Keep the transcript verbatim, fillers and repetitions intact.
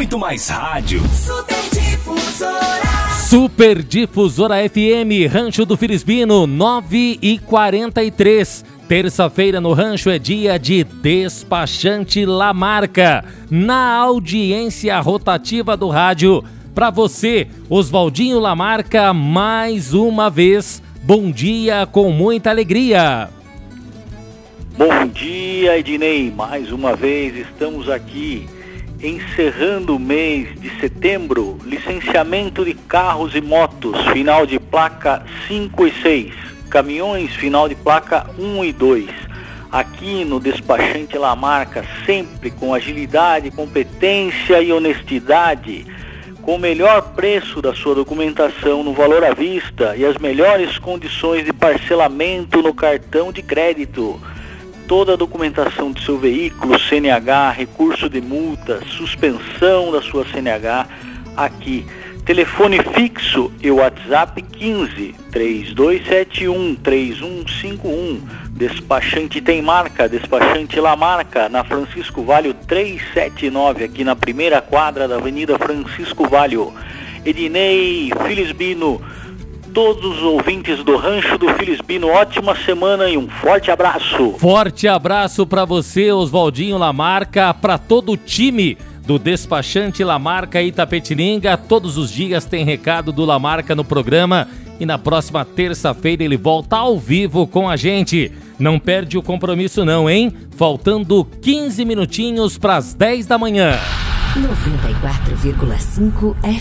muito mais rádio. Super Difusora. Super Difusora F M, Rancho do Filisbino, nove e quarenta e três. Terça-feira no Rancho é dia de Despachante Lamarca, na audiência rotativa do rádio. Para você, Oswaldinho Lamarca, mais uma vez, bom dia com muita alegria. Bom dia, Ednei, mais uma vez estamos aqui, encerrando o mês de setembro, licenciamento de carros e motos, final de placa cinco e seis, caminhões, final de placa um e dois. Aqui no Despachante Lamarca, sempre com agilidade, competência e honestidade, com o melhor preço da sua documentação no valor à vista e as melhores condições de parcelamento no cartão de crédito. Toda a documentação do seu veículo, C N H, recurso de multa, suspensão da sua C N H, aqui. Telefone fixo e WhatsApp quinze, três dois sete um, três um cinco um. Despachante tem marca, Despachante Lamarca, na Francisco Valho trezentos e setenta e nove, aqui na primeira quadra da Avenida Francisco Valho. Ednei, Filisbino, todos os ouvintes do Rancho do Filisbino, ótima semana e um forte abraço. Forte abraço para você, Oswaldinho Lamarca, para todo o time do Despachante Lamarca Itapetininga. Todos os dias tem recado do Lamarca no programa e na próxima terça-feira ele volta ao vivo com a gente. Não perde o compromisso não, hein? Faltando quinze minutinhos para as dez da manhã. noventa e quatro vírgula cinco F M.